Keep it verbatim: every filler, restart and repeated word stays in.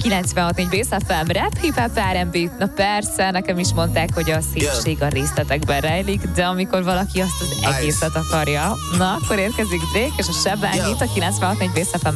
kilencvenhat négy Base ef em, rap, hip-hop, er end bé. Na persze, nekem is mondták, hogy a szépség a részletekben rejlik, de amikor valaki azt az egészet akarja, na akkor érkezik Drake és a Sebány itt a kilencvenhat négy Base ef em.